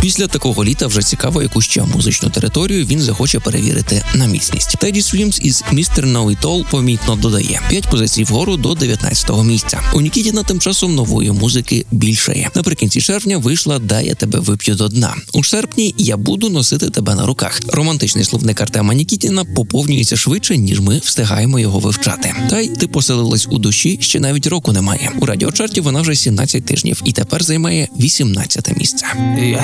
Після такого літа вже цікаво, яку ще музичну територію він захоче перевірити на міцність. Teddy Swims із Mr. Know It All помітно додає 5 позицій вгору до 19-го місця. У Нікітіна тим часом нової музики більшає. Наприкінці червня вийшла «Дай я тебе вип'ю до дна». У серпні «Я буду носити тебе на руках». Романтичний словник Артема Нікітіна поповнюється швидше, ніж ми встигаємо його вивчати. Та й «Ти поселилась у душі» ще навіть року немає. У радіочарті вона вже 17 тижнів і тепер займає 18-те місце.